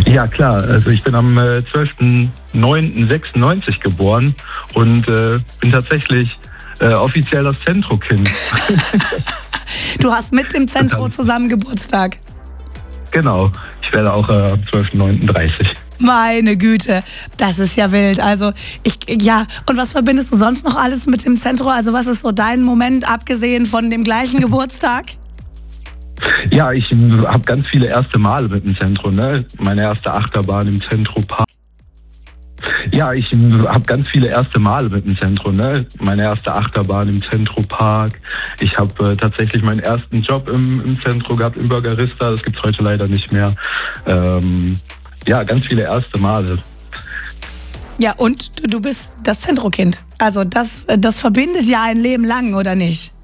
Ja, klar. Also ich bin am 12.09.96 geboren und bin tatsächlich offiziell das Centro-Kind. Du hast mit dem Centro zusammen Geburtstag. Genau. Ich werde auch am 12.09.30. Meine Güte, das ist ja wild. Also und was verbindest du sonst noch alles mit dem Centro? Also was ist so dein Moment, abgesehen von dem gleichen Geburtstag? Ja, ich habe ganz viele erste Male mit dem Centro, ne? Meine erste Achterbahn im Centro Park. Ja, ich habe ganz viele erste Male mit dem Centro, ne? Meine erste Achterbahn im Centro Park. Ich habe tatsächlich meinen ersten Job im Centro gehabt, im Burgerista. Das gibt's heute leider nicht mehr. Ja, ganz viele erste Male. Ja, und du bist das Centro-Kind. Also das verbindet ja ein Leben lang, oder nicht?